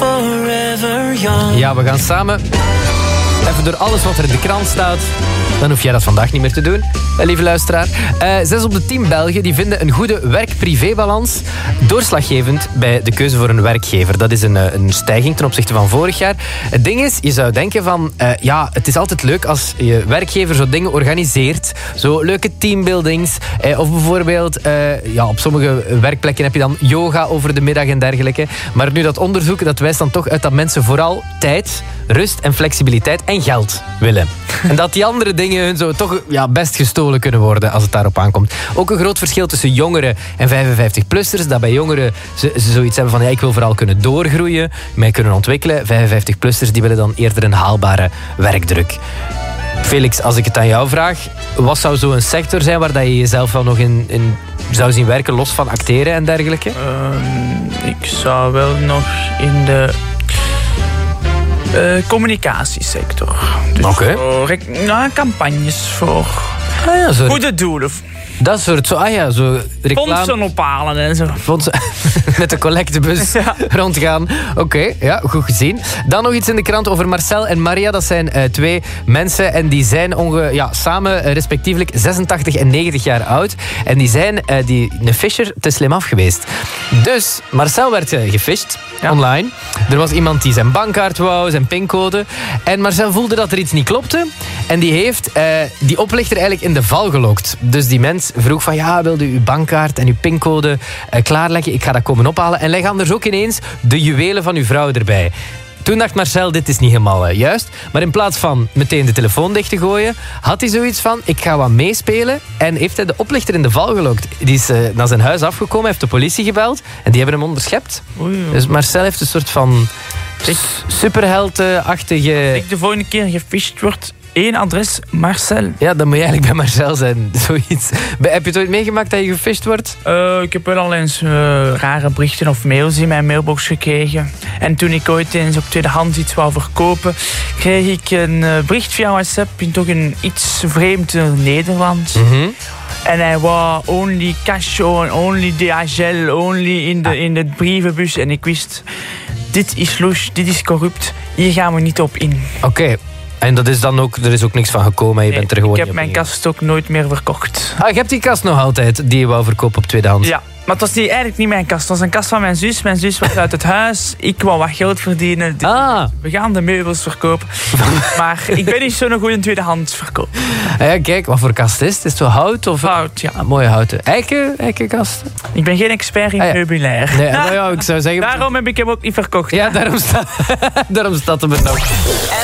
forever young. Ja, we gaan samen even door alles wat er in de krant staat. Dan hoef jij dat vandaag niet meer te doen, lieve luisteraar. 6 op de 10 Belgen die vinden een goede werk-privé-balans doorslaggevend bij de keuze voor een werkgever. Dat is een stijging ten opzichte van vorig jaar. Het ding is, je zou denken van... het is altijd leuk als je werkgever zo dingen organiseert. Zo leuke teambuildings. Of bijvoorbeeld, op sommige werkplekken heb je dan yoga over de middag en dergelijke. Maar nu dat onderzoek, dat wijst dan toch uit dat mensen vooral tijd, rust en flexibiliteit en geld willen. En dat die andere dingen hun zo toch best gestolen kunnen worden als het daarop aankomt. Ook een groot verschil tussen jongeren en 55-plussers. Dat bij jongeren ze zoiets hebben van ik wil vooral kunnen doorgroeien, mij kunnen ontwikkelen. 55-plussers die willen dan eerder een haalbare werkdruk. Felix, als ik het aan jou vraag, wat zou zo'n sector zijn waar dat je jezelf wel nog in zou zien werken, los van acteren en dergelijke? Ik zou wel nog in de communicatiesector. Dus campagnes voor goede doelen. Dat soort, zo reclame. Fondsen ophalen en zo. Met de collectebus rondgaan. Oké, goed gezien. Dan nog iets in de krant over Marcel en Maria. Dat zijn 2 mensen en die zijn samen respectievelijk 86 en 90 jaar oud. En die zijn een fisher te slim af geweest. Dus Marcel werd gefisht online. Er was iemand die zijn bankkaart wou, zijn pincode. En Marcel voelde dat er iets niet klopte. En die heeft die oplichter eigenlijk in de val gelokt. Dus die mens vroeg van wilde u uw bankkaart en uw pincode klaarleggen? Ik ga dat komen ophalen. En leg anders ook ineens de juwelen van uw vrouw erbij. Toen dacht Marcel, dit is niet helemaal juist. Maar in plaats van meteen de telefoon dicht te gooien, had hij zoiets van, ik ga wat meespelen. En heeft hij de oplichter in de val gelokt. Die is naar zijn huis afgekomen, heeft de politie gebeld. En die hebben hem onderschept. Oei. Dus Marcel heeft een soort van superheldachtige... Als ik de volgende keer gefisht word, 1 adres, Marcel. Ja, dan moet je eigenlijk bij Marcel zijn. Zoiets. Heb je het ooit meegemaakt dat je gefisht wordt? Ik heb wel al eens rare berichten of mails in mijn mailbox gekregen. En toen ik ooit eens op tweedehands iets wou verkopen, kreeg ik een bericht via WhatsApp in toch een iets vreemd Nederlands. Mm-hmm. En hij wou only cash, only DHL, only in de brievenbus. En ik wist, dit is louche, dit is corrupt, hier gaan we niet op in. Oké. En dat is dan ook, er is ook niks van gekomen. Je bent er gewoon ik heb mijn kast ook nooit meer verkocht. Je hebt die kast nog altijd, die je wou verkopen op tweedehands? Ja, maar het was eigenlijk niet mijn kast. Het was een kast van mijn zus. Mijn zus was uit het huis. Ik wou wat geld verdienen. Dus we gaan de meubels verkopen. Maar ik ben niet zo'n goede tweedehands verkoper. Ja, kijk, wat voor kast is het? Is het zo hout? Of... Hout, ja. Mooie houten. Eikenkasten? Ik ben geen expert in meubilair. Nee, ik zou zeggen... Daarom heb ik hem ook niet verkocht. Ja, daarom staat hem er nog.